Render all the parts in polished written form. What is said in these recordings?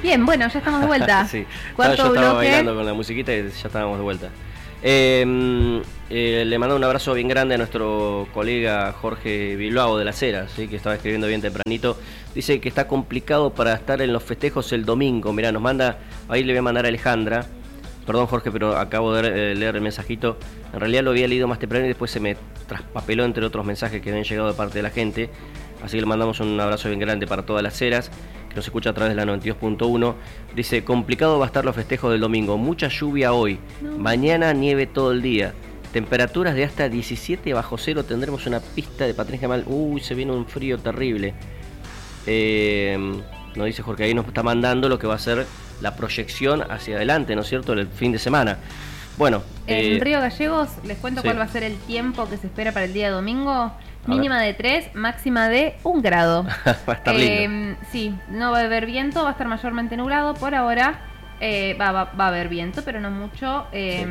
Bien, bueno, ya estamos de vuelta. Sí. Cuarto Yo estaba bloque. bailando con la musiquita y ya estábamos de vuelta. Le mando un abrazo bien grande a nuestro colega Jorge Bilbao de las Heras, ¿sí? Que estaba escribiendo bien tempranito. Dice que está complicado para estar en los festejos el domingo. Mirá, nos manda, ahí le voy a mandar a Alejandra. Perdón, Jorge, pero acabo de leer el mensajito. En realidad lo había leído más temprano y después se me traspapeló entre otros mensajes que habían llegado de parte de la gente. Así que le mandamos un abrazo bien grande para todas las Heras, que nos escucha a través de la 92.1. Dice, complicado va a estar los festejos del domingo. Mucha lluvia hoy. No. Mañana nieve todo el día. Temperaturas de hasta 17 bajo cero. Tendremos una pista de patinaje mal. Uy, se viene un frío terrible. Nos dice Jorge, ahí nos está mandando lo que va a ser la proyección hacia adelante, ¿no es cierto?, el fin de semana. Bueno, en Río Gallegos les cuento cuál va a ser el tiempo que se espera para el día domingo. Mínima de 3, máxima de 1 grado. Va a estar lindo. Sí, no va a haber viento, va a estar mayormente nublado. Por ahora va a haber viento, pero no mucho.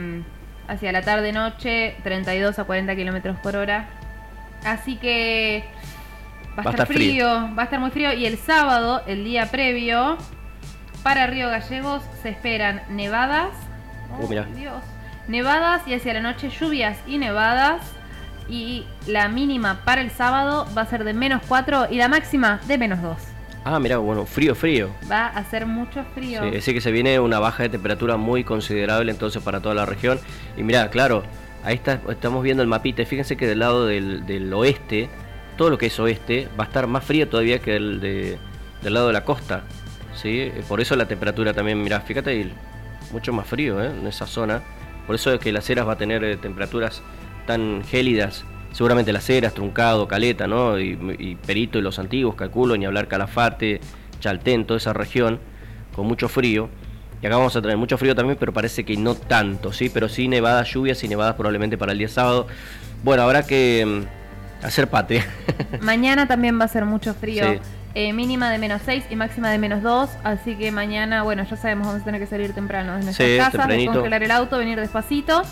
Hacia la tarde-noche, 32 a 40 kilómetros por hora. Así que va a estar frío, va a estar muy frío. Y el sábado, el día previo, para Río Gallegos se esperan nevadas. Mirá. Dios. Nevadas y hacia la noche lluvias y nevadas. Y la mínima para el sábado va a ser de -4 y la máxima de -2. Ah, mirá, bueno, frío. Va a hacer mucho frío. Sí, es decir que se viene una baja de temperatura muy considerable entonces para toda la región. Y mirá, claro, ahí estamos viendo el mapita. Fíjense que del lado del oeste, todo lo que es oeste, va a estar más frío todavía que del lado de la costa. ¿Sí? Por eso la temperatura también, mirá, fíjate ahí, mucho más frío en esa zona. Por eso es que Las Heras va a tener temperaturas tan gélidas. Seguramente Las Heras, Truncado, Caleta, ¿no? Y Perito y los antiguos, calculo, ni hablar Calafate, Chaltén, toda esa región, con mucho frío. Y acá vamos a tener mucho frío también, pero parece que no tanto, ¿sí? Pero sí nevadas, lluvias y nevadas probablemente para el día sábado. Bueno, habrá que hacer pate. Mañana también va a ser mucho frío. Sí. Mínima de -6 y máxima de -2, así que mañana, bueno, ya sabemos, vamos a tener que salir temprano de nuestras casas, tempranito. Congelar el auto, venir despacito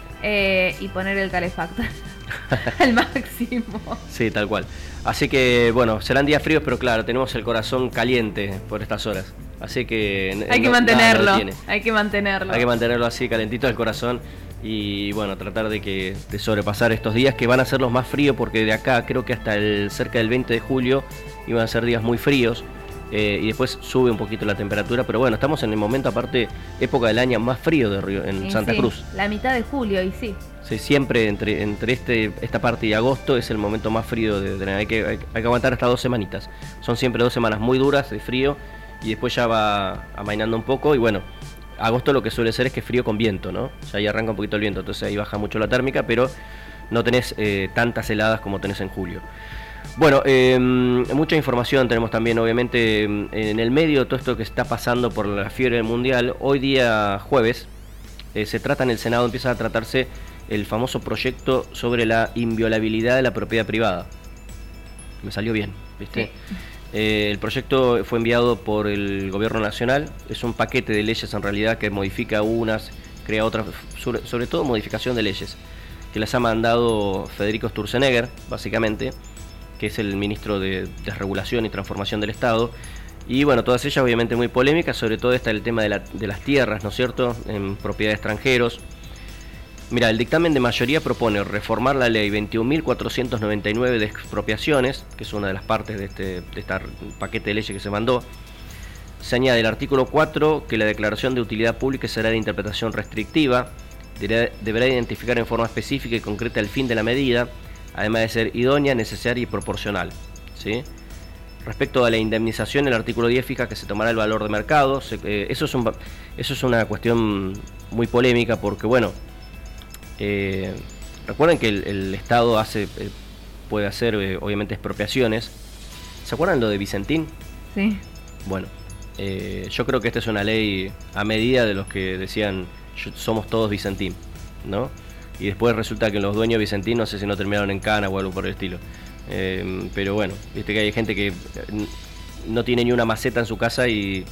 y poner el calefactor al máximo. Sí, tal cual. Así que, bueno, serán días fríos, pero claro, tenemos el corazón caliente por estas horas. Así que hay que mantenerlo, hay que mantenerlo así, calentito el corazón. Y bueno, tratar de sobrepasar estos días que van a ser los más fríos, porque de acá creo que hasta cerca del 20 de julio iban a ser días muy fríos, y después sube un poquito la temperatura, pero bueno, estamos en el momento, aparte, época del año más frío de Río, en Santa Cruz. La mitad de julio, y sí. Sí, siempre entre esta parte y agosto es el momento más frío hay que aguantar hasta 2 semanitas. Son siempre 2 semanas muy duras de frío, y después ya va amainando un poco, y bueno, agosto lo que suele ser es que frío con viento, ¿no? O sea, ahí arranca un poquito el viento, entonces ahí baja mucho la térmica, pero no tenés tantas heladas como tenés en julio. Bueno, mucha información tenemos también, obviamente, en el medio de todo esto que está pasando por la fiebre del mundial. Hoy día jueves se trata en el Senado, empieza a tratarse el famoso proyecto sobre la inviolabilidad de la propiedad privada. Me salió bien, ¿viste? Sí. El proyecto fue enviado por el Gobierno Nacional, es un paquete de leyes en realidad que modifica unas, crea otras, sobre todo modificación de leyes, que las ha mandado Federico Sturzenegger, básicamente, que es el ministro de Desregulación y Transformación del Estado. Y bueno, todas ellas obviamente muy polémicas, sobre todo está el tema de las tierras, ¿no es cierto?, en propiedad de extranjeros. Mira, el dictamen de mayoría propone reformar la ley 21.499 de expropiaciones, que es una de las partes de este paquete de leyes que se mandó. Se añade el artículo 4, que la declaración de utilidad pública será de interpretación restrictiva, deberá identificar en forma específica y concreta el fin de la medida, además de ser idónea, necesaria y proporcional, ¿sí? Respecto a la indemnización, el artículo 10 fija que se tomará el valor de mercado. Eso es una cuestión muy polémica porque, bueno, recuerden que el Estado puede hacer, obviamente, expropiaciones. ¿Se acuerdan lo de Vicentín? Sí. Bueno, yo creo que esta es una ley a medida de los que decían somos todos Vicentín, ¿no? Y después resulta que los dueños de Vicentín no sé si no terminaron en cana o algo por el estilo. Pero bueno, viste que hay gente que no tiene ni una maceta en su casa y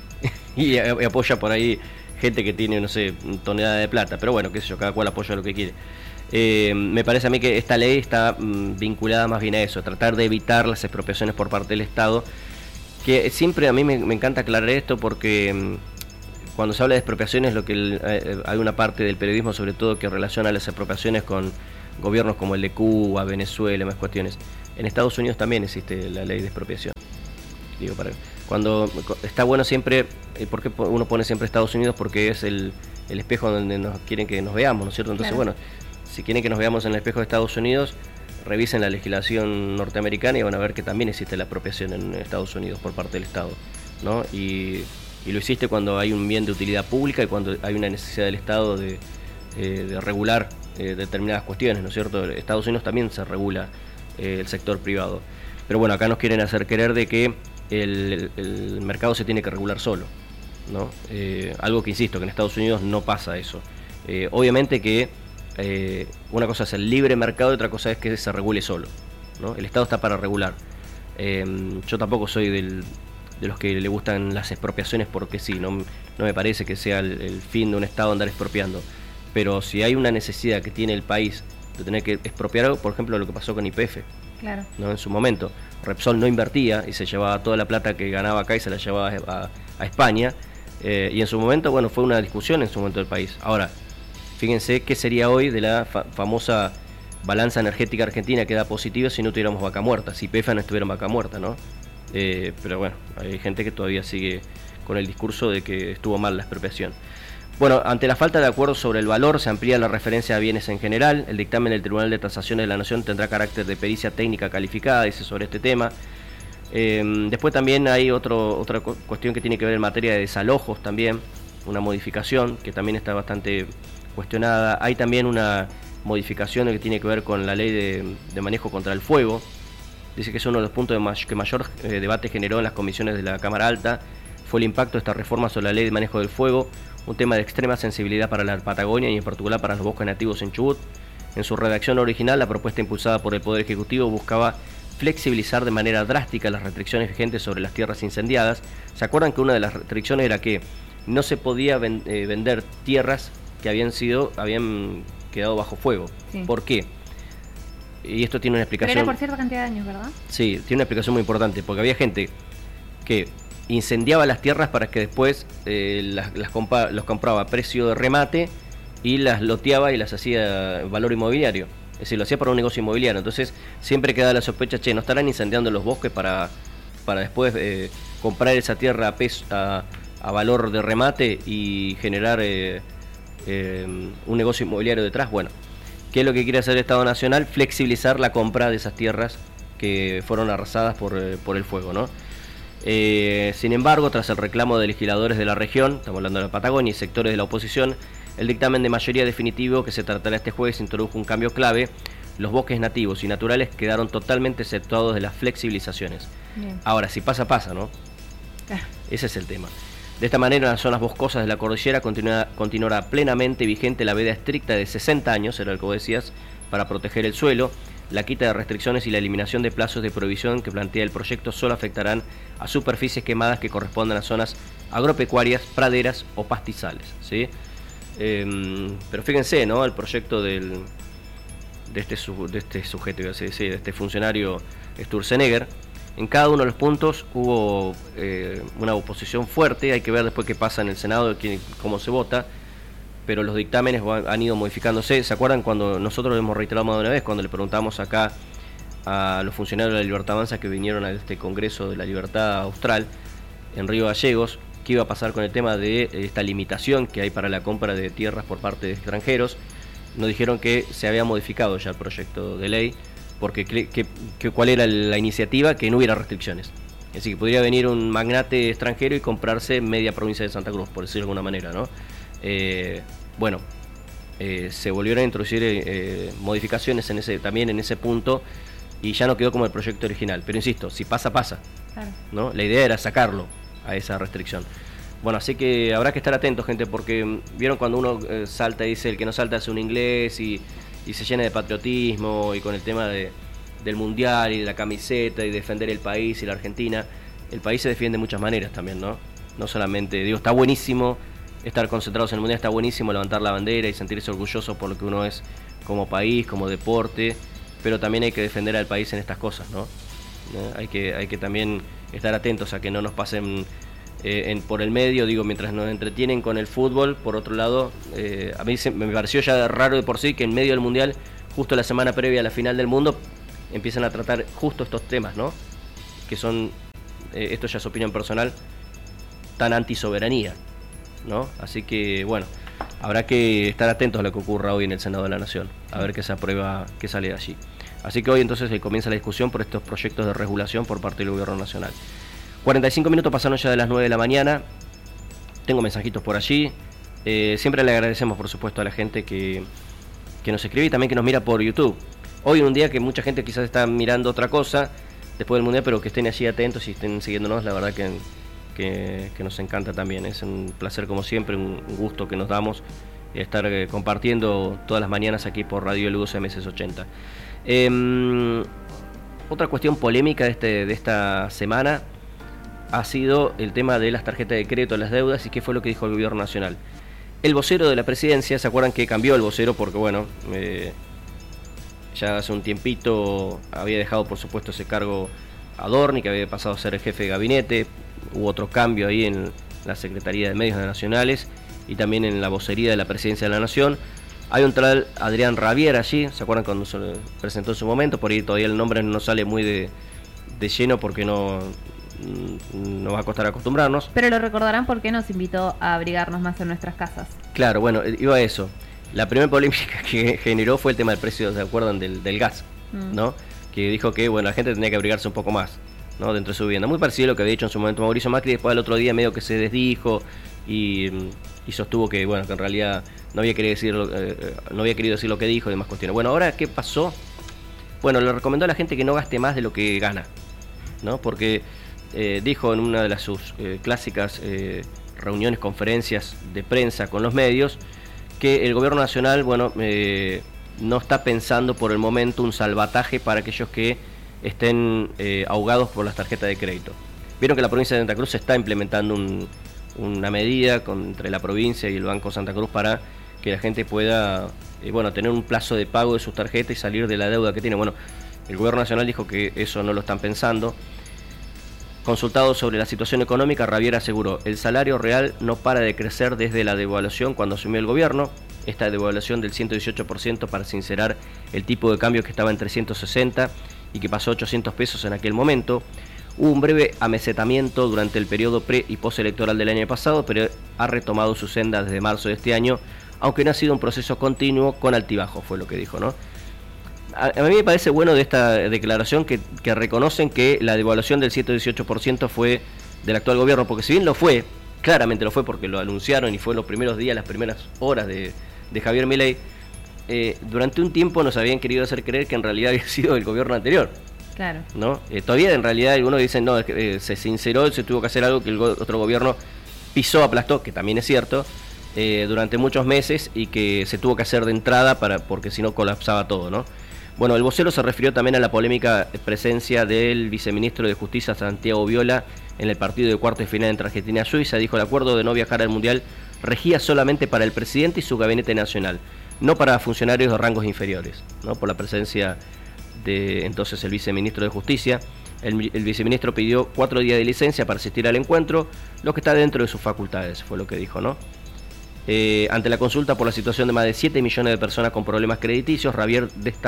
apoya por ahí gente que tiene, no sé, tonelada de plata. Pero bueno, qué sé yo, cada cual apoya lo que quiere. Me parece a mí que esta ley está vinculada más bien a eso, tratar de evitar las expropiaciones por parte del Estado. Que siempre a mí me encanta aclarar esto porque cuando se habla de expropiaciones, hay una parte del periodismo sobre todo que relaciona las expropiaciones con gobiernos como el de Cuba, Venezuela, más cuestiones. En Estados Unidos también existe la ley de expropiación. Digo, cuando está bueno siempre, ¿por qué uno pone siempre Estados Unidos? Porque es el espejo donde nos quieren que nos veamos, ¿no es cierto? Entonces, claro, bueno, si quieren que nos veamos en el espejo de Estados Unidos, revisen la legislación norteamericana y van a ver que también existe la expropiación en Estados Unidos por parte del Estado, ¿no? Y lo existe cuando hay un bien de utilidad pública y cuando hay una necesidad del Estado de regular determinadas cuestiones, ¿no es cierto? Estados Unidos también se regula el sector privado. Pero bueno, acá nos quieren hacer creer de que el mercado se tiene que regular solo, ¿no? Algo que insisto, que en Estados Unidos no pasa eso. Obviamente que una cosa es el libre mercado y otra cosa es que se regule solo, ¿no? El Estado está para regular. Yo tampoco soy de los que le gustan las expropiaciones porque sí, no me parece que sea el fin de un Estado andar expropiando. Pero si hay una necesidad que tiene el país de tener que expropiar algo, por ejemplo lo que pasó con YPF, claro, ¿no? En su momento Repsol no invertía y se llevaba toda la plata que ganaba acá y se la llevaba a España, y en su momento, bueno, fue una discusión en su momento del país. Ahora, fíjense qué sería hoy de la famosa balanza energética argentina que da positiva si no tuviéramos vaca muerta, si YPF no estuviera en vaca muerta, ¿no? Pero bueno, hay gente que todavía sigue con el discurso de que estuvo mal la expropiación. Bueno, ante la falta de acuerdo sobre el valor, se amplía la referencia a bienes en general. El dictamen del Tribunal de Tasaciones de la Nación tendrá carácter de pericia técnica calificada, dice sobre este tema. Después también hay otra cuestión que tiene que ver en materia de desalojos también, una modificación que también está bastante cuestionada. Hay también una modificación que tiene que ver con la ley de manejo contra el fuego. Dice que es uno de los puntos que mayor debate generó en las comisiones de la Cámara Alta. Fue el impacto de esta reforma sobre la ley de manejo del fuego, un tema de extrema sensibilidad para la Patagonia y en particular para los bosques nativos en Chubut. En su redacción original, la propuesta impulsada por el Poder Ejecutivo buscaba flexibilizar de manera drástica las restricciones vigentes sobre las tierras incendiadas. ¿Se acuerdan que una de las restricciones era que no se podía vender tierras que habían quedado bajo fuego? Sí. ¿Por qué? Y esto tiene una explicación. Pero era por cierta cantidad de años, ¿verdad? Sí, tiene una explicación muy importante, porque había gente que incendiaba las tierras para que después los compraba a precio de remate y las loteaba y las hacía valor inmobiliario. Es decir, lo hacía para un negocio inmobiliario. Entonces siempre quedaba la sospecha, no estarán incendiando los bosques para después comprar esa tierra a valor de remate y generar un negocio inmobiliario detrás. Bueno, ¿qué es lo que quiere hacer el Estado Nacional? Flexibilizar la compra de esas tierras que fueron arrasadas por el fuego, ¿no? Sin embargo, tras el reclamo de legisladores de la región, estamos hablando de la Patagonia y sectores de la oposición, el dictamen de mayoría definitivo que se tratará este jueves introdujo un cambio clave. Los bosques nativos y naturales quedaron totalmente exceptuados de las flexibilizaciones. Bien. Ahora, si pasa, ¿no? Ese es el tema. De esta manera, en las zonas boscosas de la cordillera continuará plenamente vigente la veda estricta de 60 años, era lo que vos decías, para proteger el suelo. La quita de restricciones y la eliminación de plazos de prohibición que plantea el proyecto solo afectarán a superficies quemadas que correspondan a zonas agropecuarias, praderas o pastizales, ¿sí? Pero fíjense, ¿no? El proyecto de este sujeto, de este funcionario Sturzenegger, en cada uno de los puntos hubo una oposición fuerte. Hay que ver después qué pasa en el Senado, cómo se vota. Pero los dictámenes han ido modificándose. ¿Se acuerdan cuando nosotros lo hemos reiterado más de una vez, cuando le preguntamos acá a los funcionarios de la Libertad Avanza que vinieron a este Congreso de la Libertad Austral en Río Gallegos, qué iba a pasar con el tema de esta limitación que hay para la compra de tierras por parte de extranjeros? Nos dijeron que se había modificado ya el proyecto de ley, porque cuál era la iniciativa, que no hubiera restricciones. Es decir, que podría venir un magnate extranjero y comprarse media provincia de Santa Cruz, por decirlo de alguna manera, ¿no? Se volvieron a introducir modificaciones también en ese punto y ya no quedó como el proyecto original. Pero insisto, si pasa, claro, ¿no? La idea era sacarlo a esa restricción. Bueno, así que habrá que estar atentos, gente, porque vieron cuando uno salta y dice el que no salta es un inglés y se llena de patriotismo y con el tema del mundial y de la camiseta y defender el país y la Argentina. El país se defiende de muchas maneras también, ¿no? No solamente, digo, está buenísimo estar concentrados en el mundial, está buenísimo levantar la bandera y sentirse orgulloso por lo que uno es como país, como deporte, pero también hay que defender al país en estas cosas, ¿no? Hay que también estar atentos a que no nos pasen por el medio, digo, mientras nos entretienen con el fútbol. Por otro lado, a mí me pareció ya raro de por sí que en medio del Mundial, justo la semana previa a la final del mundo, empiezan a tratar justo estos temas, ¿no? Que son, esto ya es opinión personal, tan anti-soberanía, ¿no? Así que, bueno, habrá que estar atentos a lo que ocurra hoy en el Senado de la Nación, a ver qué se aprueba, qué sale de allí. Así que hoy entonces comienza la discusión por estos proyectos de regulación por parte del Gobierno Nacional. 45 minutos pasaron ya de las 9 de la mañana, tengo mensajitos por allí. Siempre le agradecemos, por supuesto, a la gente que nos escribe y también que nos mira por YouTube. Hoy en un día que mucha gente quizás está mirando otra cosa después del Mundial, pero que estén allí atentos y estén siguiéndonos, la verdad que nos encanta también. Es un placer como siempre, un gusto que nos damos estar compartiendo todas las mañanas aquí por Radio Lugos MS80. Otra cuestión polémica de esta semana ha sido el tema de las tarjetas de crédito, las deudas y qué fue lo que dijo el Gobierno Nacional. El vocero de la presidencia, ¿se acuerdan que cambió el vocero? Porque bueno, ya hace un tiempito había dejado por supuesto ese cargo Adorni, que había pasado a ser el jefe de gabinete. Hubo otro cambio ahí en la Secretaría de Medios Nacionales y también en la vocería de la Presidencia de la Nación. Hay un tal Adrián Rabier allí, ¿se acuerdan cuando se presentó en su momento? Por ahí todavía el nombre no sale muy de lleno porque no va a costar acostumbrarnos. Pero lo recordarán porque nos invitó a abrigarnos más en nuestras casas. Claro, bueno, iba a eso. La primera polémica que generó fue el tema del precio, ¿se acuerdan? Del gas, ¿no? Que dijo que, bueno, la gente tenía que abrigarse un poco más, ¿no? Dentro de su vivienda. Muy parecido a lo que había dicho en su momento Mauricio Macri. Después al otro día medio que se desdijo y sostuvo que, bueno, que en realidad no había querido decir lo que dijo y demás cuestiones. Bueno, ahora, ¿qué pasó? Bueno, le recomendó a la gente que no gaste más de lo que gana, ¿no? Porque dijo en una de sus clásicas reuniones, conferencias de prensa con los medios, que el Gobierno Nacional, bueno, no está pensando por el momento un salvataje para aquellos que estén ahogados por las tarjetas de crédito. Vieron que la provincia de Santa Cruz está implementando una medida entre la provincia y el Banco Santa Cruz para que la gente pueda tener un plazo de pago de sus tarjetas y salir de la deuda que tiene. Bueno, el Gobierno Nacional dijo que eso no lo están pensando. Consultado sobre la situación económica, Rabier aseguró: el salario real no para de crecer desde la devaluación cuando asumió el gobierno. Esta devaluación del 118% para sincerar el tipo de cambio que estaba en 360 y que pasó a 800 pesos en aquel momento. Hubo un breve amesetamiento durante el periodo pre- y postelectoral del año pasado, pero ha retomado su senda desde marzo de este año, aunque no ha sido un proceso continuo con altibajos, fue lo que dijo, ¿no? A mí me parece bueno de esta declaración que reconocen que la devaluación del 118% fue del actual gobierno, porque si bien lo fue, claramente lo fue porque lo anunciaron y fue los primeros días, las primeras horas de Javier Milei, durante un tiempo nos habían querido hacer creer que en realidad había sido el gobierno anterior. Claro. ¿No? Todavía en realidad algunos dicen, no, se sinceró, se tuvo que hacer algo que el otro gobierno pisó, aplastó, que también es cierto, durante muchos meses y que se tuvo que hacer de entrada porque si no colapsaba todo, ¿no? Bueno, el vocero se refirió también a la polémica presencia del viceministro de Justicia Santiago Viola en el partido de cuartos de final entre Argentina y Suiza. Dijo: el acuerdo de no viajar al Mundial regía solamente para el presidente y su gabinete nacional, no para funcionarios de rangos inferiores, ¿no? Por la presencia de entonces el viceministro de Justicia. El viceministro pidió 4 días de licencia para asistir al encuentro, lo que está dentro de sus facultades, fue lo que dijo, ¿no? Ante la consulta por la situación de más de 7 millones de personas con problemas crediticios, Rabier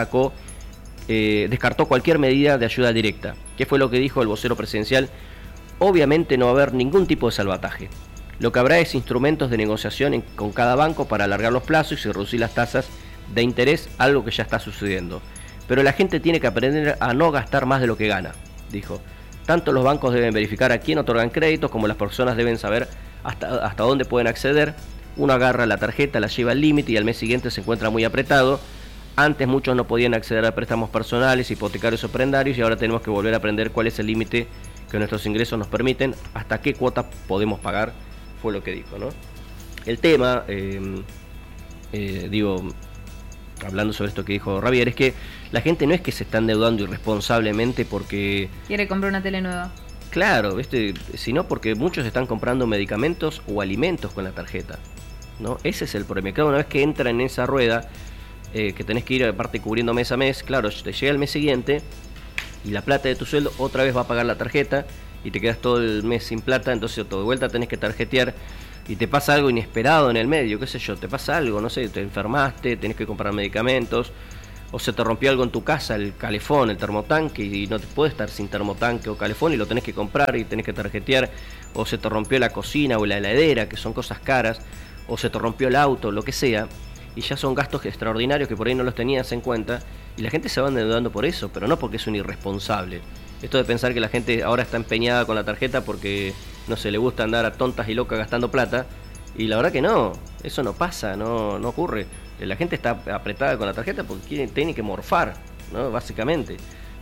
descartó cualquier medida de ayuda directa. ¿Qué fue lo que dijo el vocero presidencial? Obviamente no va a haber ningún tipo de salvataje. Lo que habrá es instrumentos de negociación con cada banco para alargar los plazos y reducir las tasas de interés, algo que ya está sucediendo. Pero la gente tiene que aprender a no gastar más de lo que gana, dijo. Tanto los bancos deben verificar a quién otorgan créditos, como las personas deben saber hasta dónde pueden acceder. Uno agarra la tarjeta, la lleva al límite y al mes siguiente se encuentra muy apretado. Antes muchos no podían acceder a préstamos personales, hipotecarios o prendarios, y ahora tenemos que volver a aprender cuál es el límite que nuestros ingresos nos permiten, hasta qué cuota podemos pagar, fue lo que dijo, ¿no? El tema, hablando sobre esto que dijo Rabier, es que la gente no es que se está endeudando irresponsablemente porque quiere comprar una tele nueva. Claro, sino porque muchos están comprando medicamentos o alimentos con la tarjeta, ¿no? Ese es el problema. Claro, una vez que entra en esa rueda, que tenés que ir aparte cubriendo mes a mes, claro, te llega el mes siguiente y la plata de tu sueldo otra vez va a pagar la tarjeta y te quedas todo el mes sin plata, entonces todo de vuelta tenés que tarjetear y te pasa algo inesperado en el medio, qué sé yo, te pasa algo, no sé, te enfermaste, tenés que comprar medicamentos, o se te rompió algo en tu casa, el calefón, el termotanque, y no te puedes estar sin termotanque o calefón y lo tenés que comprar y tenés que tarjetear, o se te rompió la cocina o la heladera, que son cosas caras, o se te rompió el auto, lo que sea, y ya son gastos extraordinarios que por ahí no los tenías en cuenta, y la gente se va endeudando por eso, pero no porque es un irresponsable. Esto de pensar que la gente ahora está empeñada con la tarjeta porque, no sé, le gusta andar a tontas y locas gastando plata, y la verdad que no, eso no pasa, no ocurre. La gente está apretada con la tarjeta porque tiene que morfar, ¿no? Básicamente.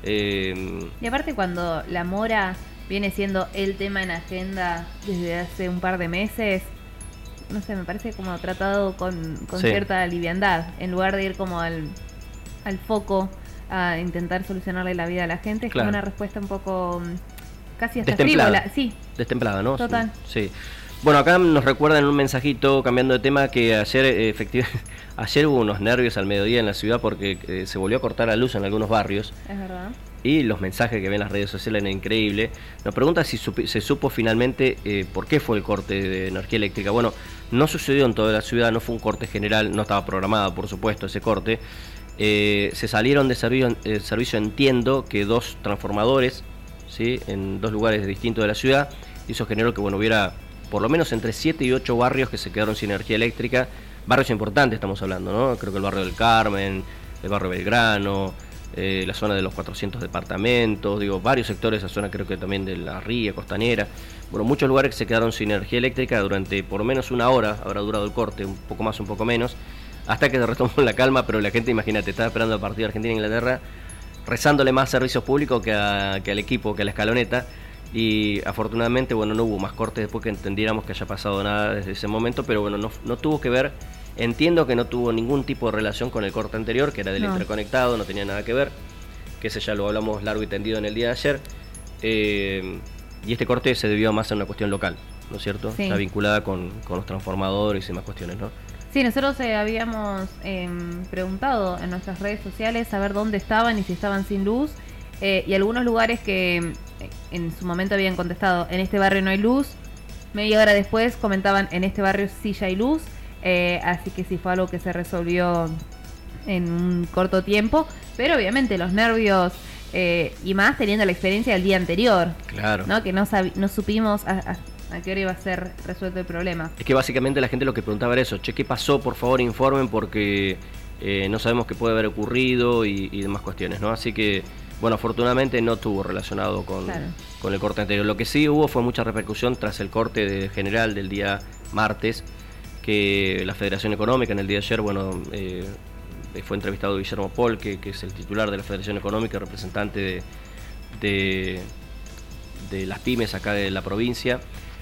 Y aparte cuando la mora viene siendo el tema en agenda desde hace un par de meses, no sé, me parece como tratado con Sí. cierta liviandad, en lugar de ir como al foco a intentar solucionarle la vida a la gente, es Claro. como una respuesta un poco casi hasta Destemplada. frívola. Sí, Destemplada, ¿no? Total. Sí. Bueno, acá nos recuerdan en un mensajito, cambiando de tema, que ayer ayer hubo unos nervios al mediodía en la ciudad porque se volvió a cortar la luz en algunos barrios. es verdad. Y los mensajes que ven en las redes sociales eran increíbles. Nos pregunta si se supo finalmente por qué fue el corte de energía eléctrica. Bueno, no sucedió en toda la ciudad, no fue un corte general, no estaba programado, por supuesto, ese corte. Se salieron de servicio, entiendo que 2 transformadores, ¿sí?, en 2 lugares distintos de la ciudad, y eso generó que, bueno, hubiera por lo menos entre 7 y 8 barrios que se quedaron sin energía eléctrica. Barrios importantes estamos hablando, ¿no? Creo que el barrio del Carmen, el barrio Belgrano, la zona de los 400 departamentos, digo, varios sectores, esa zona creo que también de la Ría, Costanera, bueno, muchos lugares que se quedaron sin energía eléctrica durante por lo menos una hora, habrá durado el corte, un poco más, un poco menos, hasta que se retomó la calma, pero la gente, imagínate, estaba esperando el partido de Argentina-Inglaterra, rezándole más servicios públicos que al equipo, que a la escaloneta, y afortunadamente, bueno, no hubo más cortes después que entendiéramos que haya pasado nada desde ese momento, pero bueno, no tuvo que ver. Entiendo que no tuvo ningún tipo de relación con el corte anterior, que era del interconectado, no tenía nada que ver, que ese ya lo hablamos largo y tendido en el día de ayer, y este corte se debió más a una cuestión local, ¿no es cierto? Sí. Está vinculada con los transformadores y demás cuestiones, ¿no? Sí, nosotros habíamos preguntado en nuestras redes sociales a ver dónde estaban y si estaban sin luz, y algunos lugares que en su momento habían contestado, en este barrio no hay luz, media hora después comentaban, en este barrio sí ya hay luz. Así que sí fue algo que se resolvió en un corto tiempo, pero obviamente los nervios y más teniendo la experiencia del día anterior, Claro. ¿no? Que no supimos a qué hora iba a ser resuelto el problema. Es que básicamente la gente lo que preguntaba era eso, che, ¿qué pasó? Por favor informen porque no sabemos qué puede haber ocurrido y demás cuestiones, ¿no? Así que, bueno, afortunadamente no estuvo relacionado con el corte anterior. Lo que sí hubo fue mucha repercusión tras el corte general del día martes, que la Federación Económica en el día de ayer, bueno, fue entrevistado Guillermo Pol, que es el titular de la Federación Económica, representante de las pymes acá de la provincia,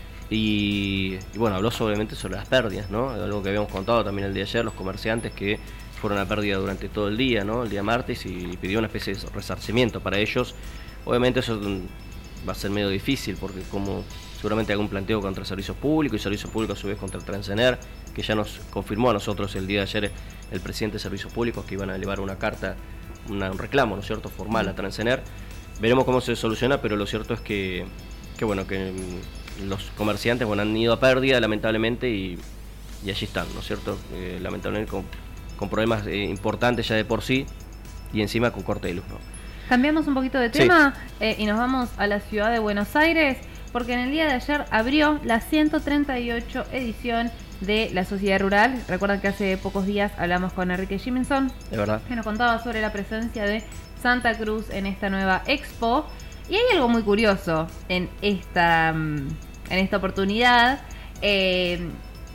y bueno, habló obviamente sobre las pérdidas, ¿no? Algo que habíamos contado también el día de ayer, los comerciantes que fueron a pérdida durante todo el día, ¿no? El día martes, y pidió una especie de resarcimiento para ellos. Obviamente eso va a ser medio difícil porque como seguramente algún planteo contra servicios públicos y servicios públicos a su vez contra el Transener, que ya nos confirmó a nosotros el día de ayer el presidente de Servicios Públicos que iban a elevar una carta, un reclamo, ¿no es cierto?, formal a Transener. Veremos cómo se soluciona, pero lo cierto es que bueno, que los comerciantes, bueno, han ido a pérdida lamentablemente y allí están, ¿no es cierto?, lamentablemente con problemas importantes ya de por sí y encima con corte de luz, ¿no? Cambiamos un poquito de tema y nos vamos a la ciudad de Buenos Aires, porque en el día de ayer abrió la 138 edición de la Sociedad Rural. Recuerdan que hace pocos días hablamos con Enrique Jiminson, Es verdad. que nos contaba sobre la presencia de Santa Cruz en esta nueva expo. Y hay algo muy curioso en esta oportunidad, que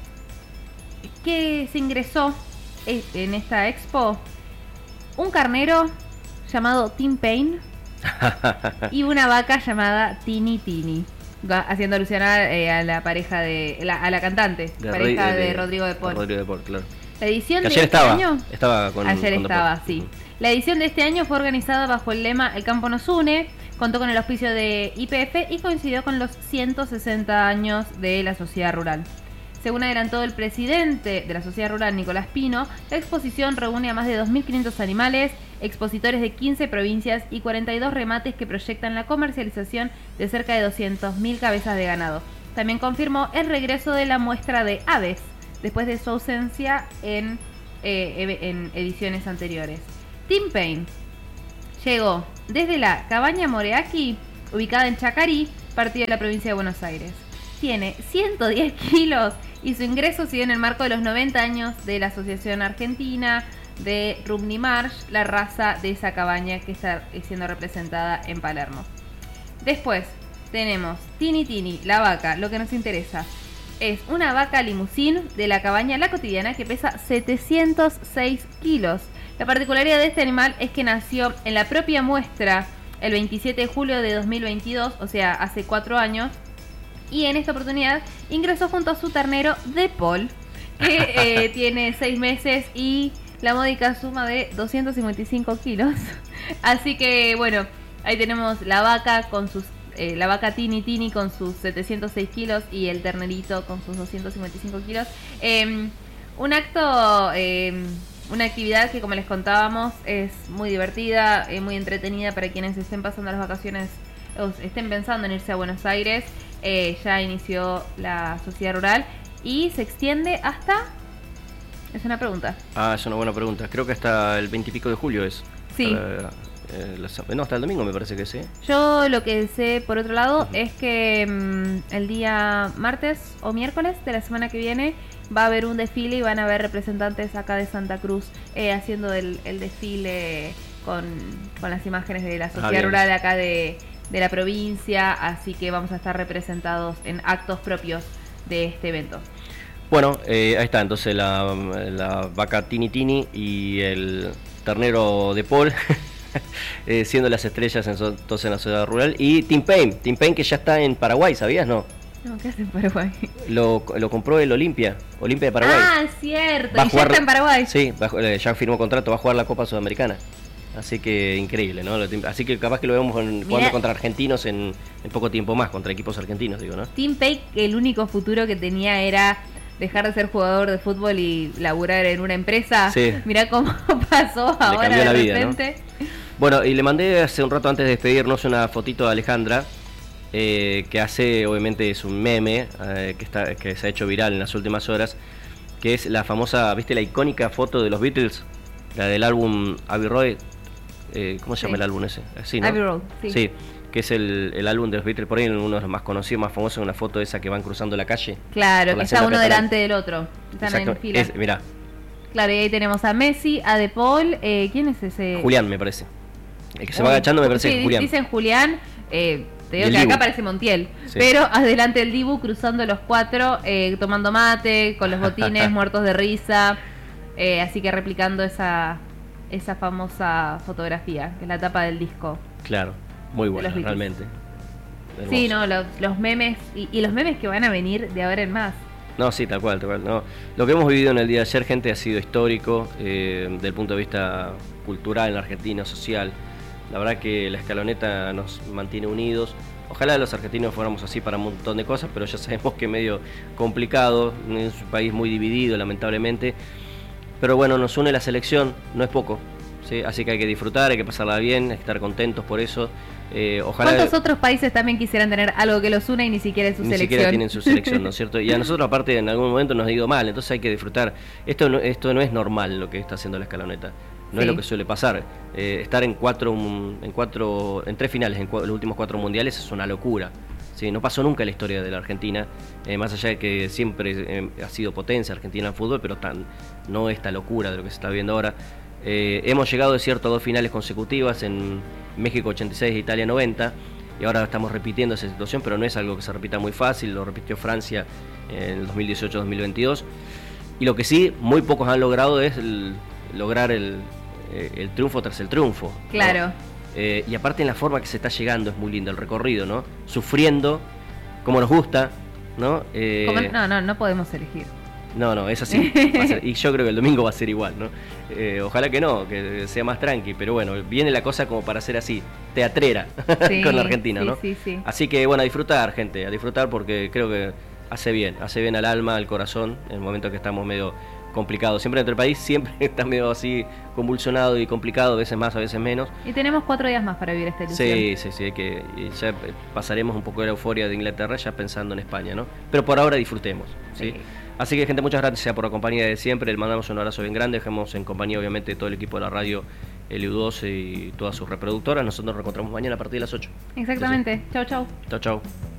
se ingresó en esta expo un carnero llamado Tim Payne y una vaca llamada Tini Tini, haciendo alusión a la pareja a la cantante, pareja de Rodrigo de Paul. Rodrigo de Paul, claro. La edición Que de ayer este año... estaba con Ayer con estaba, Paul. sí. La edición de este año fue organizada bajo el lema El campo nos une, contó con el auspicio de YPF y coincidió con los 160 años de la Sociedad Rural. Según adelantó el presidente de la Sociedad Rural, Nicolás Pino, la exposición reúne a más de 2.500 animales expositores de 15 provincias y 42 remates que proyectan la comercialización de cerca de 200.000 cabezas de ganado. También confirmó el regreso de la muestra de aves, después de su ausencia en ediciones anteriores. Tim Payne llegó desde la Cabaña Moreaki, ubicada en Chacarí, partido de la provincia de Buenos Aires. Tiene 110 kilos y su ingreso sigue en el marco de los 90 años de la Asociación Argentina de Rugby Marsh, la raza de esa cabaña que está siendo representada en Palermo. Después tenemos Tini Tini, la vaca. Lo que nos interesa es una vaca limusín de la cabaña La Cotidiana que pesa 706 kilos. La particularidad de este animal es que nació en la propia muestra el 27 de julio de 2022, o sea, hace 4 años, y en esta oportunidad ingresó junto a su ternero De Paul, que tiene 6 meses y la módica suma de 255 kilos. Así que, bueno, ahí tenemos la vaca con sus la vaca Tini Tini con sus 706 kilos y el ternerito con sus 255 kilos. Un acto, una actividad que, como les contábamos, es muy divertida, muy entretenida para quienes estén pasando las vacaciones o estén pensando en irse a Buenos Aires. Ya inició la sociedad rural y se extiende hasta... Es una pregunta. Es una buena pregunta. Creo que hasta el 20 y pico de julio es. Sí. No, hasta el domingo me parece que sí. Yo lo que sé, por otro lado, es que el día martes o miércoles de la semana que viene va a haber un desfile y van a haber representantes acá de Santa Cruz haciendo el desfile con las imágenes de la sociedad rural de acá de la provincia, así que vamos a estar representados en actos propios de este evento. Bueno, ahí está, entonces la vaca Tini Tini y el ternero De Paul siendo las estrellas entonces en la ciudad rural. Y Tim Payne que ya está en Paraguay, ¿sabías? No, ¿qué hace en Paraguay? Lo compró el Olimpia de Paraguay. Cierto, y ya está en Paraguay. Sí, ya firmó contrato, va a jugar la Copa Sudamericana. Así que increíble, ¿no? Así que capaz que lo vemos jugando contra argentinos en poco tiempo más, contra equipos argentinos, digo, ¿no? Tim Payne, el único futuro que tenía era dejar de ser jugador de fútbol y laburar en una empresa. Sí. Mirá cómo pasó ahora de repente. ¿No? Bueno, y le mandé hace un rato antes de despedirnos una fotito de Alejandra, que hace, obviamente es un meme que se ha hecho viral en las últimas horas, que es la famosa, ¿viste la icónica foto de los Beatles? La del álbum Abbey Road. ¿Cómo se llama el álbum ese? Sí, ¿no? Abbey Road, sí. Sí, que es el álbum de los Beatles, por ahí uno de los más conocidos, más famosos, una foto esa que van cruzando la calle. Claro, que está uno delante del otro. Están en fila. Mirá. Claro, y ahí tenemos a Messi, a De Paul, ¿quién es ese? Julián, me parece. El que se va agachando me parece que es Julián. Dicen Julián, te digo que acá parece Montiel, sí. Pero adelante el Dibu cruzando los 4, tomando mate, con los botines muertos de risa, así que replicando esa famosa fotografía, que es la tapa del disco. Claro, muy buena, realmente. Hermoso. Sí, no, los memes, y los memes que van a venir de ahora en más. No, sí, tal cual. No. Lo que hemos vivido en el día de ayer, gente, ha sido histórico, desde el punto de vista cultural en la Argentina, social. La verdad que la escaloneta nos mantiene unidos. Ojalá los argentinos fuéramos así para un montón de cosas, pero ya sabemos que es medio complicado, es un país muy dividido, lamentablemente. Pero bueno, nos une la selección, no es poco, ¿sí? Así que hay que disfrutar, hay que pasarla bien, estar contentos por eso. Ojalá. ¿Cuántos otros países también quisieran tener algo que los una y ni siquiera es su selección? Ni siquiera tienen su selección, ¿no es cierto? Y a nosotros aparte en algún momento nos ha ido mal, entonces hay que disfrutar. Esto no es normal lo que está haciendo la escaloneta. No es lo que suele pasar. Estar en 3 finales, en los últimos 4 mundiales es una locura. Sí, no pasó nunca en la historia de la Argentina, más allá de que siempre ha sido potencia Argentina en fútbol, pero no esta locura de lo que se está viendo ahora. Hemos llegado, es cierto, a 2 finales consecutivas en México 86 e Italia 90, y ahora estamos repitiendo esa situación, pero no es algo que se repita muy fácil, lo repitió Francia en el 2018-2022, y lo que sí, muy pocos han logrado es lograr el triunfo tras el triunfo. Claro. ¿No? Y aparte en la forma que se está llegando es muy lindo el recorrido, ¿no? Sufriendo, como nos gusta, ¿no? No podemos elegir. No, es así. Y yo creo que el domingo va a ser igual, ¿no? Ojalá que no, que sea más tranqui, pero bueno, viene la cosa como para ser así, teatrera, sí, con la Argentina, ¿no? Sí. Así que bueno, a disfrutar, gente, porque creo que hace bien al alma, al corazón, en el momento que estamos medio complicado. Siempre dentro del país, siempre está medio así convulsionado y complicado, a veces más, a veces menos. Y tenemos 4 días más para vivir esta ilusión. Sí, y ya pasaremos un poco de la euforia de Inglaterra ya pensando en España, ¿no? Pero por ahora disfrutemos, ¿sí? Así que, gente, muchas gracias por la compañía de siempre. Le mandamos un abrazo bien grande. Dejamos en compañía, obviamente, de todo el equipo de la radio, el U12 y todas sus reproductoras. Nosotros nos reencontramos mañana a partir de las 8. Exactamente. Chau, chau. Chau, chau.